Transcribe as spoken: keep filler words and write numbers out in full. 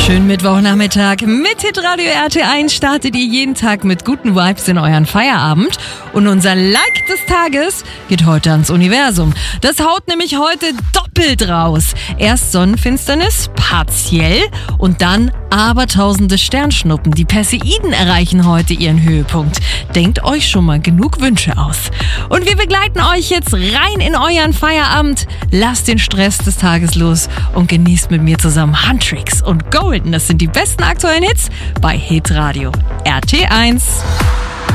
Schönen Mittwochnachmittag mit Hitradio R T eins startet ihr jeden Tag mit guten Vibes in euren Feierabend. Und unser Like des Tages geht heute ans Universum. Das haut nämlich heute doppelt raus. Erst Sonnenfinsternis, partiell, und dann abertausende Sternschnuppen. Die Perseiden erreichen heute ihren Höhepunkt. Denkt euch schon mal genug Wünsche aus. Und wir begleiten euch jetzt rein in euren Feierabend. Lasst den Stress des Tages los und genießt mit mir zusammen Huntrix und Golden. Das sind die besten aktuellen Hits bei Hitradio R T eins.